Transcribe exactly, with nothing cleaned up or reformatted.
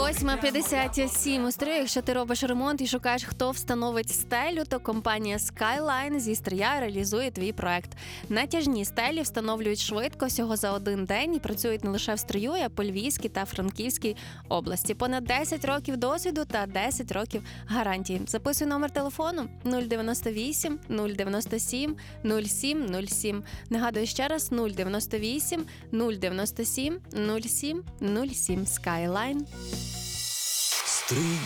Восьма п'ятдесят сім у стрію. Якщо ти робиш ремонт і шукаєш, хто встановить стелю, то компанія Skyline зі Стрия реалізує твій проект. Натяжні стелі встановлюють швидко, всього за один день, і працюють не лише в Стрию, а по Львівській та Франківській області. Понад десять років досвіду та десять років гарантії. Записуй номер телефону нуль дев'яносто вісім нуль дев'яносто сім нуль сім нуль сім. Нагадую ще раз: нуль дев'яносто вісім нуль дев'яносто сім нуль сім нуль сім. Skyline. Стрий